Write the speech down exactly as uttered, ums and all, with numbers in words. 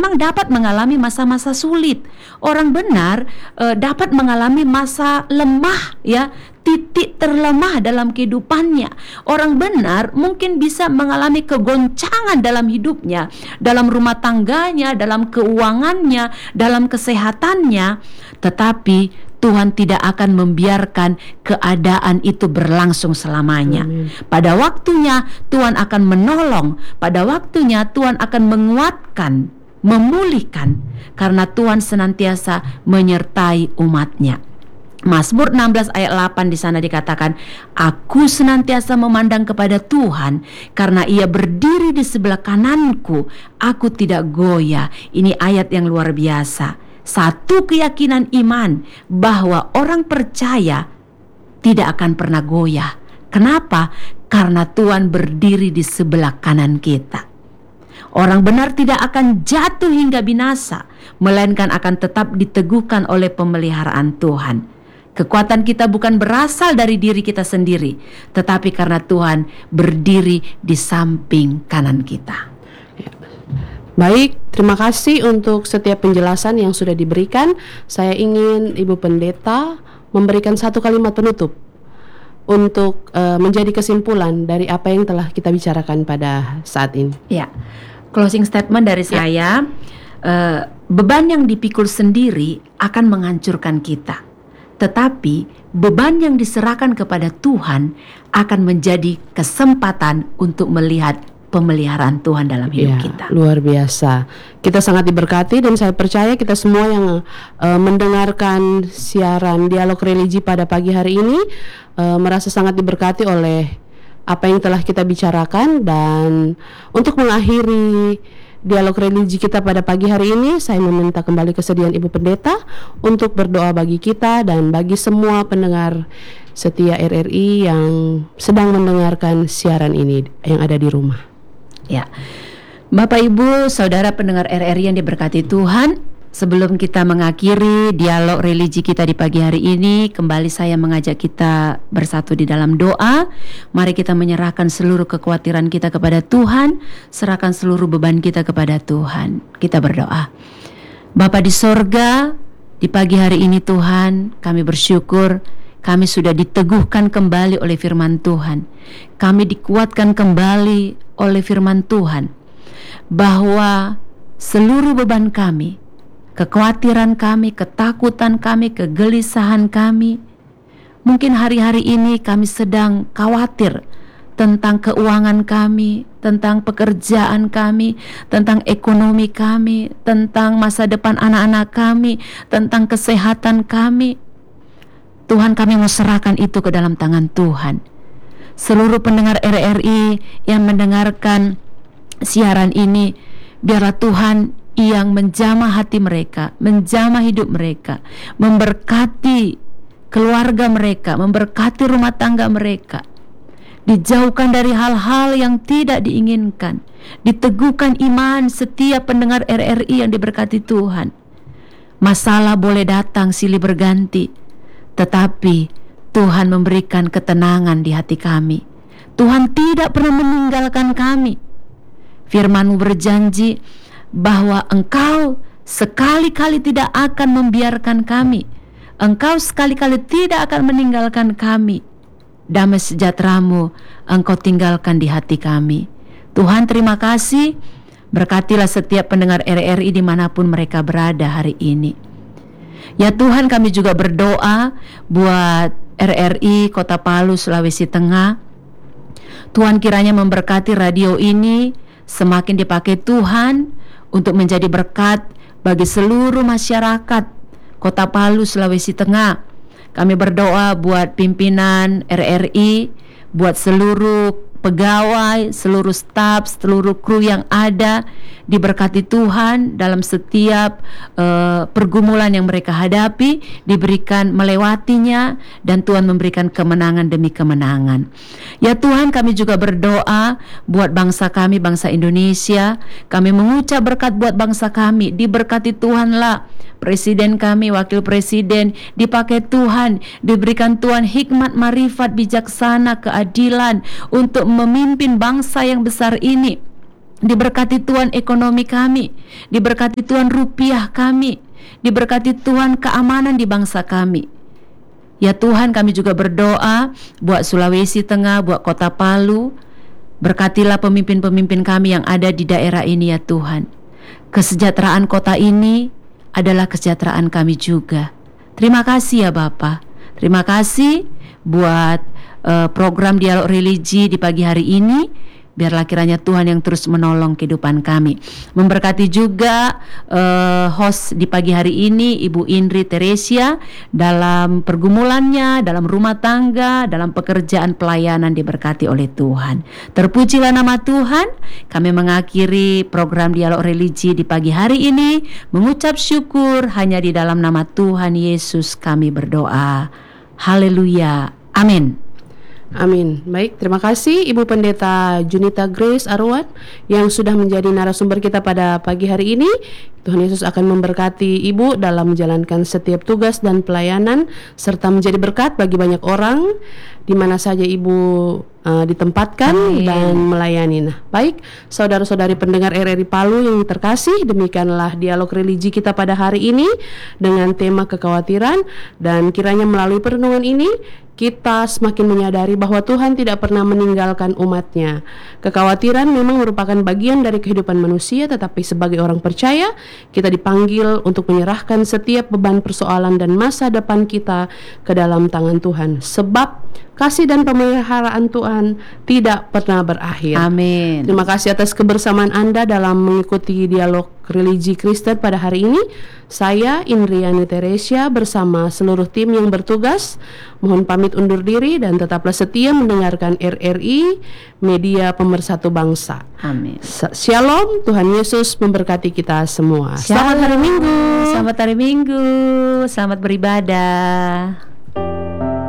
memang dapat mengalami masa-masa sulit. Orang benar uh, dapat mengalami masa lemah, ya, titik terlemah dalam kehidupannya. Orang benar mungkin bisa mengalami kegoncangan dalam hidupnya, dalam rumah tangganya, dalam keuangannya, dalam kesehatannya. Tetapi Tuhan tidak akan membiarkan keadaan itu berlangsung selamanya. Amin. Pada waktunya Tuhan akan menolong, pada waktunya Tuhan akan menguatkan, memulihkan, karena Tuhan senantiasa menyertai umatnya. Mazmur enam belas ayat delapan di sana dikatakan, aku senantiasa memandang kepada Tuhan, karena Ia berdiri di sebelah kananku, aku tidak goyah. Ini ayat yang luar biasa. Satu keyakinan iman bahwa orang percaya tidak akan pernah goyah. Kenapa? Karena Tuhan berdiri di sebelah kanan kita. Orang benar tidak akan jatuh hingga binasa, melainkan akan tetap diteguhkan oleh pemeliharaan Tuhan. Kekuatan kita bukan berasal dari diri kita sendiri, tetapi karena Tuhan berdiri di samping kanan kita. Baik, terima kasih untuk setiap penjelasan yang sudah diberikan. Saya ingin Ibu Pendeta memberikan satu kalimat penutup untuk uh, menjadi kesimpulan dari apa yang telah kita bicarakan pada saat ini. Ya, closing statement dari ya. saya, uh, beban yang dipikul sendiri akan menghancurkan kita. Tetapi beban yang diserahkan kepada Tuhan akan menjadi kesempatan untuk melihat pemeliharaan Tuhan dalam hidup ya, kita. Luar biasa. Kita sangat diberkati dan saya percaya kita semua yang uh, mendengarkan siaran Dialog Religi pada pagi hari ini uh, merasa sangat diberkati oleh apa yang telah kita bicarakan. Dan untuk mengakhiri Dialog Religi kita pada pagi hari ini, saya meminta kembali kesediaan Ibu Pendeta untuk berdoa bagi kita dan bagi semua pendengar setia R R I yang sedang mendengarkan siaran ini yang ada di rumah. Ya, Bapak Ibu, Saudara pendengar R R I yang diberkati Tuhan, sebelum kita mengakhiri dialog religi kita di pagi hari ini, kembali saya mengajak kita bersatu di dalam doa. Mari kita menyerahkan seluruh kekhawatiran kita kepada Tuhan, serahkan seluruh beban kita kepada Tuhan. Kita berdoa. Bapa di sorga, di pagi hari ini Tuhan, kami bersyukur kami sudah diteguhkan kembali oleh firman Tuhan. Kami dikuatkan kembali oleh firman Tuhan bahwa seluruh beban kami, kekhawatiran kami, ketakutan kami, kegelisahan kami, mungkin hari-hari ini kami sedang khawatir tentang keuangan kami, tentang pekerjaan kami, tentang ekonomi kami, tentang masa depan anak-anak kami, tentang kesehatan kami. Tuhan, kami mau serahkan itu ke dalam tangan Tuhan. Seluruh pendengar R R I yang mendengarkan siaran ini, biarlah Tuhan yang menjamah hati mereka, menjamah hidup mereka, memberkati keluarga mereka, memberkati rumah tangga mereka, dijauhkan dari hal-hal yang tidak diinginkan, diteguhkan iman setiap pendengar R R I yang diberkati Tuhan. Masalah boleh datang silih berganti, tetapi Tuhan memberikan ketenangan di hati kami. Tuhan tidak pernah meninggalkan kami. Firman-Mu berjanji bahwa Engkau sekali-kali tidak akan membiarkan kami. Engkau sekali-kali tidak akan meninggalkan kami. Damai sejahtera-Mu Engkau tinggalkan di hati kami. Tuhan, terima kasih. Berkatilah setiap pendengar R R I dimanapun mereka berada hari ini. Ya Tuhan, kami juga berdoa buat R R I Kota Palu, Sulawesi Tengah. Tuhan kiranya memberkati radio ini semakin dipakai Tuhan untuk menjadi berkat bagi seluruh masyarakat Kota Palu, Sulawesi Tengah. Kami berdoa buat pimpinan R R I, buat seluruh pegawai, seluruh staf, seluruh kru yang ada, diberkati Tuhan dalam setiap uh, pergumulan yang mereka hadapi, diberikan melewatinya, dan Tuhan memberikan kemenangan demi kemenangan. Ya Tuhan, kami juga berdoa buat bangsa kami, bangsa Indonesia. Kami mengucap berkat buat bangsa kami, diberkati Tuhanlah Presiden kami, Wakil Presiden, dipakai Tuhan, diberikan Tuhan hikmat, marifat, bijaksana, keadilan untuk memimpin bangsa yang besar ini. Diberkati Tuhan ekonomi kami, diberkati Tuhan rupiah kami, diberkati Tuhan keamanan di bangsa kami. Ya Tuhan, kami juga berdoa buat Sulawesi Tengah, buat Kota Palu. Berkatilah pemimpin-pemimpin kami yang ada di daerah ini ya Tuhan. Kesejahteraan kota ini adalah kesejahteraan kami juga. Terima kasih ya Bapa. Terima kasih buat uh, program Dialog Religi di pagi hari ini. Biarlah kiranya Tuhan yang terus menolong kehidupan kami. Memberkati juga uh, host di pagi hari ini, Ibu Indri Teresia, dalam pergumulannya, dalam rumah tangga, dalam pekerjaan pelayanan, diberkati oleh Tuhan. Terpujilah nama Tuhan. Kami mengakhiri program Dialog Religi di pagi hari ini, mengucap syukur hanya di dalam nama Tuhan Yesus kami berdoa. Haleluya. Amin. Amin. Baik, terima kasih Ibu Pendeta Junita Grace Arwan yang sudah menjadi narasumber kita pada pagi hari ini. Tuhan Yesus akan memberkati Ibu dalam menjalankan setiap tugas dan pelayanan, serta menjadi berkat bagi banyak orang di mana saja Ibu uh, ditempatkan. Amin. Dan melayani. Nah, baik, saudara-saudari pendengar R R I Palu yang terkasih, demikianlah dialog religi kita pada hari ini dengan tema kekhawatiran, dan kiranya melalui perenungan ini kita semakin menyadari bahwa Tuhan tidak pernah meninggalkan umatnya. Kekhawatiran memang merupakan bagian dari kehidupan manusia, tetapi sebagai orang percaya, kita dipanggil untuk menyerahkan setiap beban persoalan dan masa depan kita ke dalam tangan Tuhan. Sebab kasih dan pemeliharaan Tuhan tidak pernah berakhir. Amin. Terima kasih atas kebersamaan Anda dalam mengikuti dialog religi Kristen pada hari ini. Saya Indriani Teresia bersama seluruh tim yang bertugas mohon pamit undur diri, dan tetaplah setia mendengarkan R R I, media pemersatu bangsa. Amin. Shalom, Tuhan Yesus memberkati kita semua. Shalom. Selamat hari Minggu. Selamat hari Minggu. Selamat beribadah.